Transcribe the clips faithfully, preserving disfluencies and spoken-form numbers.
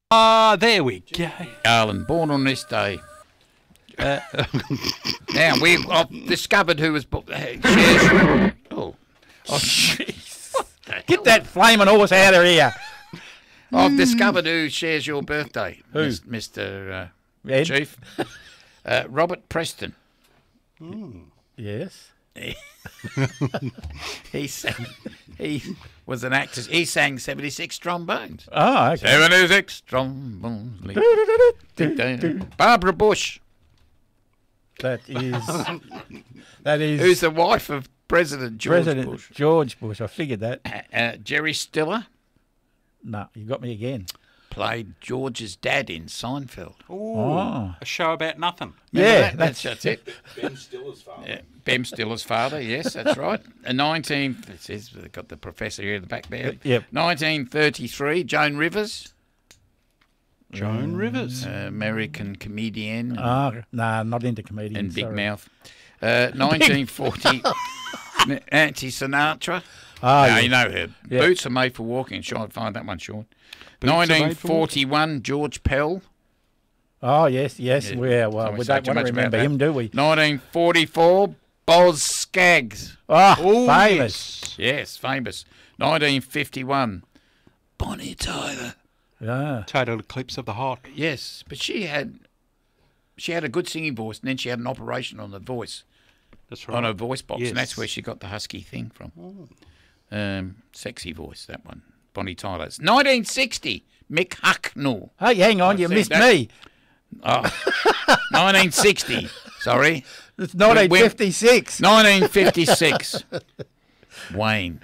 Ah, there we go. Garland, born on this day. Uh, now, we've I've discovered who was... Bo- uh, shares, oh, oh, jeez. Get that flaming horse out of here. I've discovered who shares your birthday, Who? Mis- Mister Uh, Ed? Chief. Uh, Robert Preston. Yes. He sang, he was an actor. He sang seventy-six trombones. Oh, okay. seventy-six trombones. Barbara Bush, That is... That is... who's the wife of President George President Bush. George Bush. I figured that. Uh, uh, Jerry Stiller No, you got me again. played George's dad in Seinfeld. Ooh, Oh. a show about nothing. Remember Yeah, that? that's- that's, that's it. Ben Stiller's father. Yeah, Ben Stiller's father, yes, that's right. In nineteen, it says they've got the professor here in the back there. Yep. nineteen thirty-three, Joan Rivers, Joan Rivers. uh, American comedian and, Oh, no, not into comedians. and Big sorry. Mouth. Uh, nineteen forty, Auntie Sinatra. Oh, no, yeah. you know her. Yeah. Boots are made for walking. Sure, find that one, Sean. Boots Are Made for nineteen forty-one, George Pell. Oh, yes, yes. Yeah, Yeah, well, can't we say don't too want to much about remember that. him, do we? nineteen forty-four, Boz Scaggs. Oh, Oh, famous. Yes, famous. nineteen fifty-one, Bonnie Tyler. Yeah. Total Eclipse of the Heart. Yes, but she had she had a good singing voice, and then she had an operation on the voice, That's right. on her voice box, Yes. and that's where she got the husky thing from. Um, sexy voice, that one. Bonnie Tyler's. nineteen sixty, Mick Hucknall. Hey, hang on, you see, missed that- me. Oh, nineteen sixty, sorry. It's nineteen fifty-six. nineteen fifty-six, Wayne,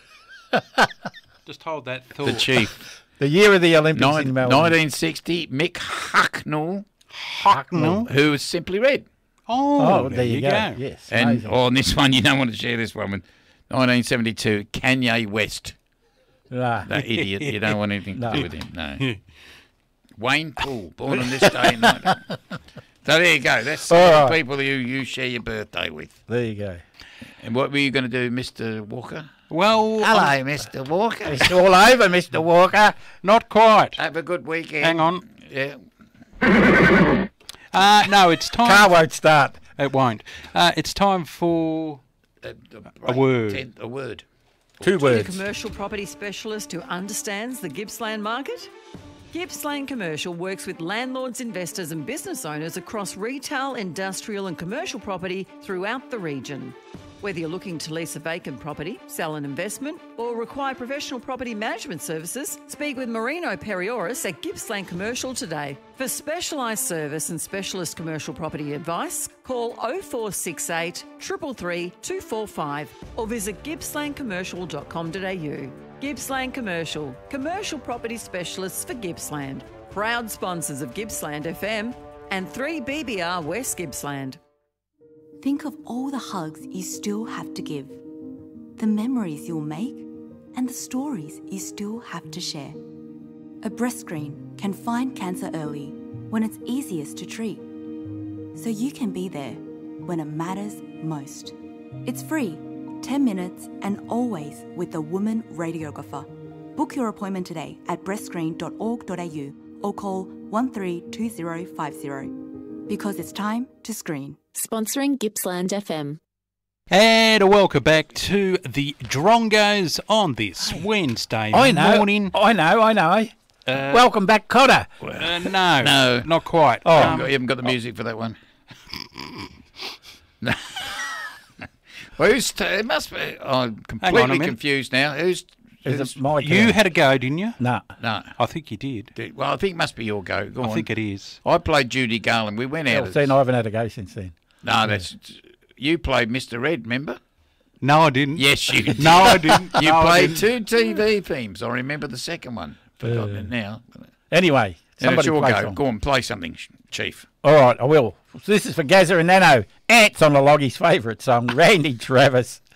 Just hold that thought. the chief. The year of the Olympics Nine, in Melbourne. nineteen sixty, Mick Hucknall, Hucknall. who was Simply Red. Oh, Oh, there, you go. Yes. And amazing. oh, on this one, you don't want to share this one with nineteen seventy-two, Kanye West. Ah, That idiot. You don't want anything to No. do with him. No. Wayne Poole, born on this day. nineteen So there you go. That's some All of the right. people who you share your birthday with. there you go. And what were you going to do, Mister Walker? Well, Hello, Mister Walker. It's all over, Mister Walker. not quite. Have a good weekend. Hang on. Yeah. Uh, no, it's time. Car won't start. It won't. Uh, it's time for A, A word. Ten, a word. Two A words. commercial property specialist who understands the Gippsland market? Gippsland Commercial works with landlords, investors and business owners across retail, industrial and commercial property throughout the region. Whether you're looking to lease a vacant property, sell an investment or require professional property management services, speak with Marino Perioris at Gippsland Commercial today. For specialised service and specialist commercial property advice, call oh four six eight, three three three, two four five or visit gippsland commercial dot com dot a u. Gippsland Commercial, commercial property specialists for Gippsland. Proud sponsors of Gippsland F M and three B B R West Gippsland. Think of all the hugs you still have to give, the memories you'll make, and the stories you still have to share. A breast screen can find cancer early when it's easiest to treat, so you can be there when it matters most. It's free, ten minutes, and always with a woman radiographer. Book your appointment today at breast screen dot org dot a u or call one three two zero five zero because it's time to screen. Sponsoring Gippsland F M. And a welcome back to the Drongos on this Wednesday I know. morning. I know, I know. Uh, Welcome back, Cotter. uh, no, No. not quite. Oh. You Um, haven't got the music for that one. No. Well, who's t- it must be. I'm Hang on a completely minute. confused now. Who's? Is who's it my you turn? had a go, didn't you? No. no. I think you did. Well, I think it must be your go. Go I on. think it is. I played Judy Garland. We went out. Well, of then I haven't had a go since then. No, that's you played Mister Red. Remember? No, I didn't. Yes, you. Did. No, I didn't. You No, I played didn't. two T V themes. I remember the second one. Forgotten Uh, it now. Anyway, And it's somebody your play go. song. Go on, play something, Chief. All right, I will. This is for Gazza and Nano. Ants on the Loggy's favourite song, Randy Travis.